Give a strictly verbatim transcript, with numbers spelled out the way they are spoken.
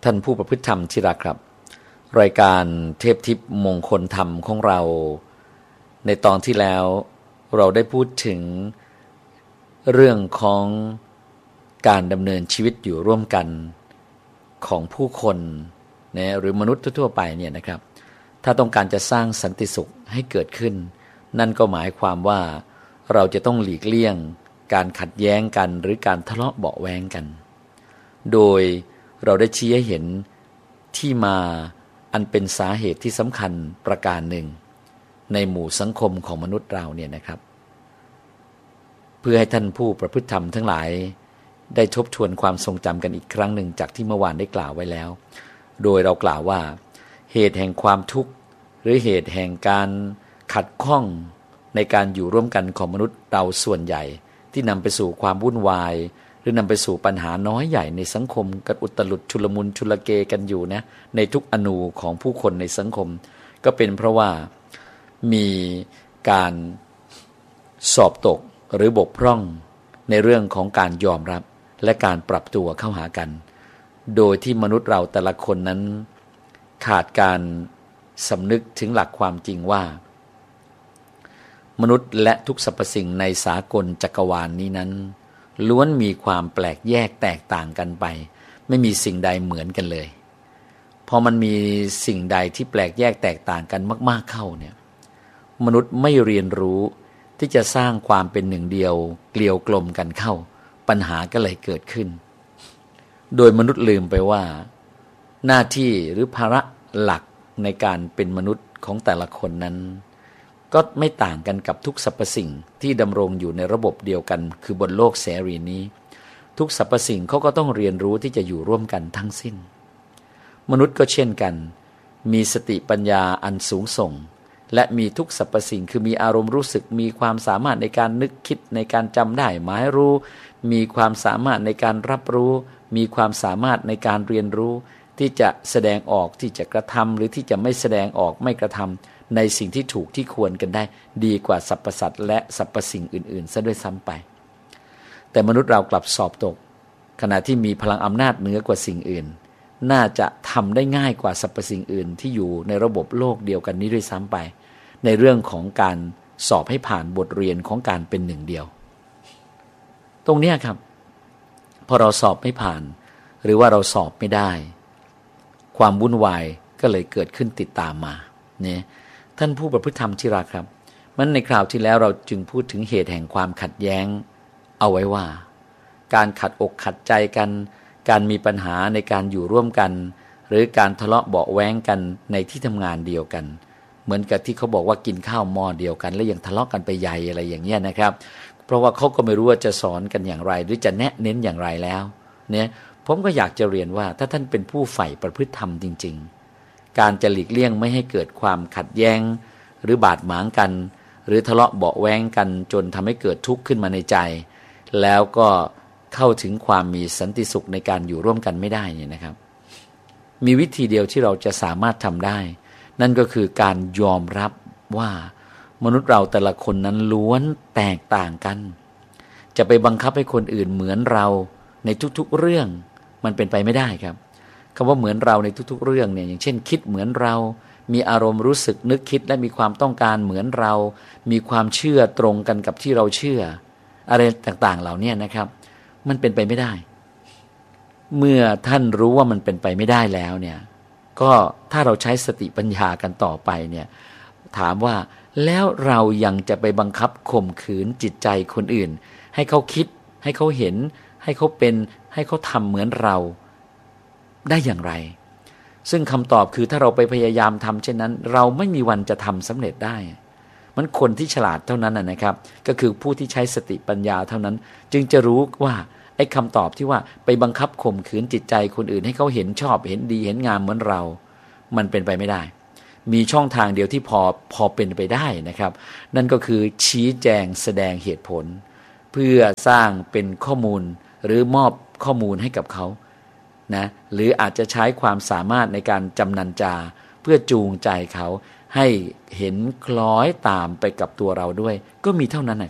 ท่านผู้ประพฤติธรรมที่รักครับรายการเทพทิพย์มงคลธรรมของเราในตอนที่แล้วเราได้พูดถึงเรื่องของการดำเนินชีวิตอยู่ร่วมกันของผู้คนนะหรือมนุษย์ทั่วไปเนี่ยนะครับถ้าต้องการจะสร้างสันติสุขให้เกิดขึ้นนั่นก็หมายความว่าเราจะต้องหลีกเลี่ยงการขัดแย้งกันหรือการทะเลาะเบาะแว้งกันโดยเราได้ชี้ให้เห็นที่มาอันเป็นสาเหตุที่สำคัญประการหนึ่งในหมู่สังคมของมนุษย์เราเนี่ยนะครับเพื่อให้ท่านผู้ประพฤติธรรมทั้งหลายได้ทบทวนความทรงจำกันอีกครั้งหนึ่งจากที่เมื่อวานได้กล่าวไว้แล้วโดยเรากล่าวว่าเหตุแห่งความทุกข์หรือเหตุแห่งการขัดข้องในการอยู่ร่วมกันของมนุษย์เราส่วนใหญ่ที่นำไปสู่ความวุ่นวายหรือนำไปสู่ปัญหาน้อยใหญ่ในสังคมกันอุตลุดชุลมุนชุลเกกันอยู่นะในทุกอนูของผู้คนในสังคมก็เป็นเพราะว่ามีการสอบตกหรือบกพร่องในเรื่องของการยอมรับและการปรับตัวเข้าหากันโดยที่มนุษย์เราแต่ละคนนั้นขาดการสำนึกถึงหลักความจริงว่ามนุษย์และทุกสรรพสิ่งในสากลจักรวาล นี้นั้นล้วนมีความแปลกแยกแตกต่างกันไปไม่มีสิ่งใดเหมือนกันเลยพอมันมีสิ่งใดที่แปลกแยกแตกต่างกันมากๆเข้าเนี่ยมนุษย์ไม่เรียนรู้ที่จะสร้างความเป็นหนึ่งเดียวเกลียวกลมกันเข้าปัญหาก็เลยเกิดขึ้นโดยมนุษย์ลืมไปว่าหน้าที่หรือภาระหลักในการเป็นมนุษย์ของแต่ละคนนั้นก็ไม่ต่างกันกับทุกสรรพสิ่งที่ดำรงอยู่ในระบบเดียวกันคือบนโลกเสรีนี้ทุกสรรพสิ่งเขาก็ต้องเรียนรู้ที่จะอยู่ร่วมกันทั้งสิ้นมนุษย์ก็เช่นกันมีสติปัญญาอันสูงส่งและมีทุกสรรพสิ่งคือมีอารมณ์รู้สึกมีความสามารถในการนึกคิดในการจำได้หมายรู้มีความสามารถในการรับรู้มีความสามารถในการเรียนรู้ที่จะแสดงออกที่จะกระทำหรือที่จะไม่แสดงออกไม่กระทำในสิ่งที่ถูกที่ควรกันได้ดีกว่าสรรพสัตว์และสรรพสิ่งอื่นๆซะด้วยซ้ำไปแต่มนุษย์เรากลับสอบตกขณะที่มีพลังอำนาจเหนือกว่าสิ่งอื่นน่าจะทำได้ง่ายกว่าสรรพสิ่งอื่นที่อยู่ในระบบโลกเดียวกันนี้ด้วยซ้ำไปในเรื่องของการสอบให้ผ่านบทเรียนของการเป็นหนึ่งเดียวตรงนี้ครับพอเราสอบไม่ผ่านหรือว่าเราสอบไม่ได้ความวุ่นวายก็เลยเกิดขึ้นติดตามมาเนี่ยท่านผู้ประพฤติธรรมที่รักครับมันในคราวที่แล้วเราจึงพูดถึงเหตุแห่งความขัดแย้งเอาไว้ว่าการขัดอกขัดใจกันการมีปัญหาในการอยู่ร่วมกันหรือการทะเลาะเบาะแว้งกันในที่ทำงานเดียวกันเหมือนกับที่เขาบอกว่ากินข้าวหม้อเดียวกันแล้วยังทะเลาะกันไปใหญ่อะไรอย่างเงี้ยนะครับเพราะว่าเขาก็ไม่รู้ว่าจะสอนกันอย่างไรหรือจะแนะเน้นอย่างไรแล้วเนี่ยผมก็อยากจะเรียนว่าถ้าท่านเป็นผู้ใฝ่ประพฤติธรรมจริงๆการจะหลีกเลี่ยงไม่ให้เกิดความขัดแย้งหรือบาดหมางกันหรือทะเลาะเบาะแว้งกันจนทำให้เกิดทุกข์ขึ้นมาในใจแล้วก็เข้าถึงความมีสันติสุขในการอยู่ร่วมกันไม่ได้เนี่ยนะครับมีวิธีเดียวที่เราจะสามารถทำได้นั่นก็คือการยอมรับว่ามนุษย์เราแต่ละคนนั้นล้วนแตกต่างกันจะไปบังคับให้คนอื่นเหมือนเราในทุกๆเรื่องมันเป็นไปไม่ได้ครับคำว่าเหมือนเราในทุกๆเรื่องเนี่ยอย่างเช่นคิดเหมือนเรามีอารมณ์รู้สึกนึกคิดและมีความต้องการเหมือนเรามีความเชื่อตรงกันกับที่เราเชื่ออะไรต่างๆเหล่านี้นะครับมันเป็นไปไม่ได้เมื่อท่านรู้ว่ามันเป็นไปไม่ได้แล้วเนี่ยก็ถ้าเราใช้สติปัญญากันต่อไปเนี่ยถามว่าแล้วเรายังจะไปบังคับข่มขืนจิตใจคนอื่นให้เขาคิดให้เขาเห็นให้เขาเป็นให้เขาทำเหมือนเราได้อย่างไรซึ่งคำตอบคือถ้าเราไปพยายามทำเช่นนั้นเราไม่มีวันจะทำสำเร็จได้มันคนที่ฉลาดเท่านั้นนะครับก็คือผู้ที่ใช้สติปัญญาเท่านั้นจึงจะรู้ว่าไอ้คำตอบที่ว่าไปบังคับข่มขืนจิตใจคนอื่นให้เขาเห็นชอบเห็นดีเห็นงามเหมือนเรามันเป็นไปไม่ได้มีช่องทางเดียวที่พอพอเป็นไปได้นะครับนั่นก็คือชี้แจงแสดงเหตุผลเพื่อสร้างเป็นข้อมูลหรือมอบข้อมูลให้กับเขานะหรืออาจจะใช้ความสามารถในการจำนันจาเพื่อจูงใจเขาให้เห็นคล้อยตามไปกับตัวเราด้วยก็มีเท่านั้นนะ